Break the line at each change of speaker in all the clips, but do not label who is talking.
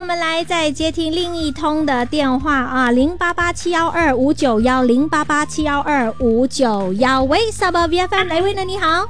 们来再接听另一通的电话啊，088-712-591，088-712-591。喂，Sabah VFM 哪位呢？你好。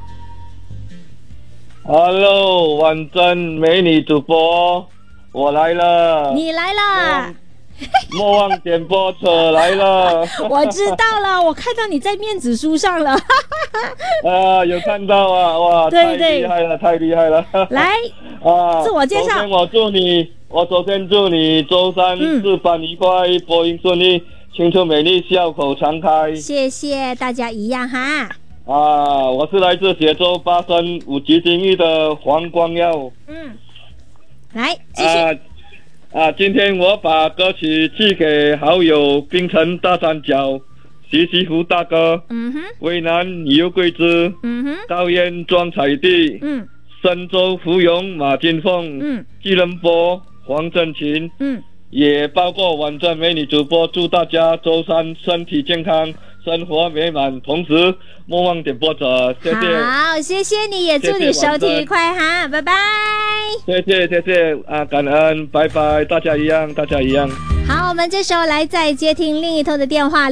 Hello， 婉珍美女主播，我来了。
你来了。
莫忘点播车来了。
我知道了，我看到你在面子书上了。
有看到啊，哇，
对对，
太厉害了。来，
自我介绍。
昨天祝你周三事半愉快，播音顺利，青春美丽，笑口常开。
谢谢大家一样哈。
我是来自铁州巴生5级精英的黄光耀。
来继续。
今天我把歌曲寄给好友槟城大三角徐西湖大哥，渭南尤桂枝，高烟庄彩地，深州芙蓉马金凤，吉隆坡黄振琴，也包括晚站美女主播，祝大家周三身体健康，生活美满，同时莫忘点播者，谢谢。
好，谢谢你，也祝你收听愉快哈，拜拜。
谢谢感恩，拜拜，大家一样。
好，我们这时候来再接听另一头的电话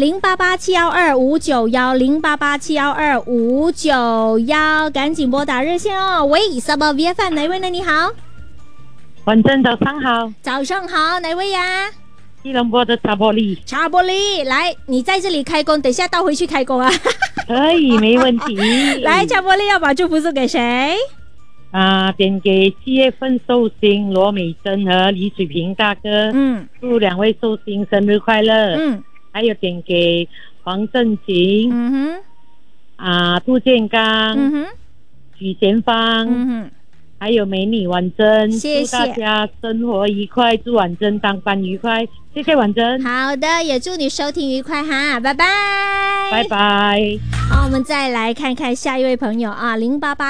，088-712-591，088-712-591，赶紧拨打热线哦。喂，Sabah VFM 哪位呢？你好。
晚上早上好。
早上好，哪位呀？
吉隆坡的查波利，
来，你在这里开工，等下倒回去开工啊。
可以，没问题。
来，查波利要把祝福送给谁？
点给7月份寿星罗美珍和李水平大哥，祝2位寿星生日快乐。还有点给黄振琴，杜建刚，许贤芳，还有美女婉珍，
谢谢
祝大家生活愉快，祝婉珍当班愉快，谢谢婉珍。
好的，也祝你收听愉快哈，拜拜，
拜拜。
好，我们再来看看下一位朋友啊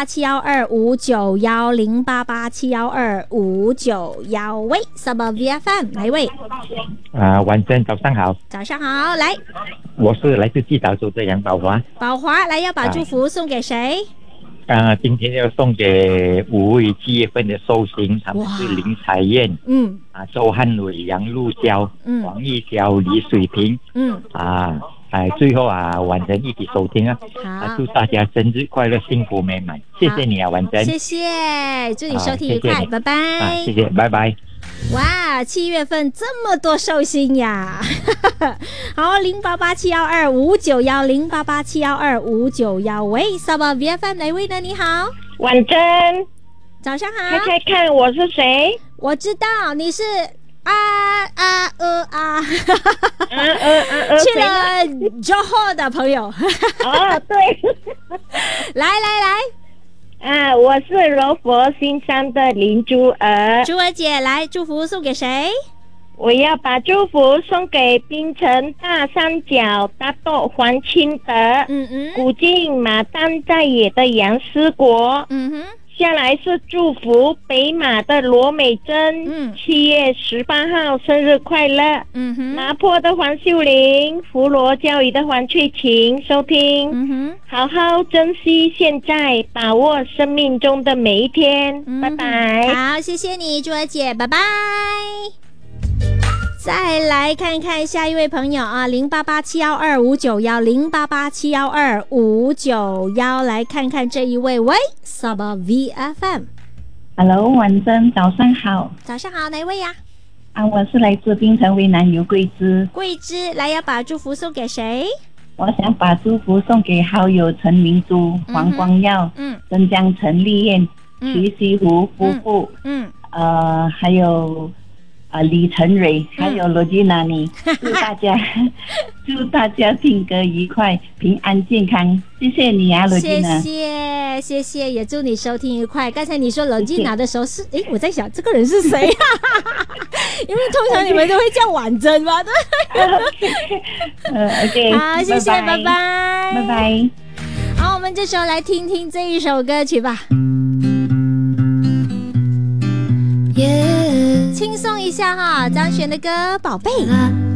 ，088-712-591，088-712-591。喂，Sabah VFM 哪一位？
晚珍早上好。
早上好，来，
我是来自吉岛州的杨宝华。
宝华，来，要把祝福送给谁？
今天要送给5位7月份的寿星，他们是林彩燕，周汉伟、杨路娇，黄义娇、李水平，最后婉珍一起收听啊！祝大家生日快乐，幸福美满！谢谢你啊，婉珍。
谢谢，祝你收听愉快，拜拜。
谢谢，拜拜。
哇，7月份这么多寿星呀！好，088-712-591，088-712-591。喂，Sabah VFM 哪位呢？你好，
婉珍，
早上好。
猜看我是谁？
我知道你是去了 Johor 的朋友。
对。
来，
我是柔佛新山的林珠儿。
珠儿姐，来，祝福送给谁？
我要把祝福送给槟城大三角大豆黄清德，古晋马丹在野的杨思国，下来是祝福北马的罗美珍，7月18号生日快乐。麻坡的黄秀玲，福罗教育的黄翠琴收听。好好珍惜现在，把握生命中的每一天。拜拜。
好，谢谢你，珠儿姐，拜拜。再来看看下一位朋友啊，088-712-591，088-712-591，来看看这一位。喂，Sabah VFM。Hello，
婉珍，早上好。
早上好，哪一位呀？
我是来自槟城渭南尤桂枝。
桂枝，来，要把祝福送给谁？
我想把祝福送给好友陈明珠、黄光耀、镇江陈丽燕、徐西湖夫妇，还有李晨蕊，还有罗吉娜尼，祝大家听歌愉快，平安健康。谢谢你啊，罗吉娜。
谢谢，也祝你收听愉快。刚才你说罗吉娜的时候是，我在想这个人是谁啊？因为通常你们都会叫婉珍吧？对。
OK，
好，谢谢，拜拜，
拜拜。
好，我们这时候来听听这一首歌曲吧。轻松一下哈，张悬的歌《宝贝》。